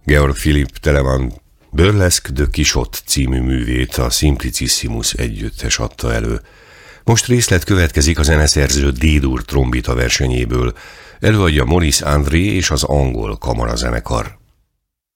Georg Philipp Telemann Burlesque de Quichotte című művét a Simplicissimus együttes adta elő. Most részlet következik a zeneszerző D-dur trombita versenyéből. Előadja Maurice André és az Angol Kamarazenekar.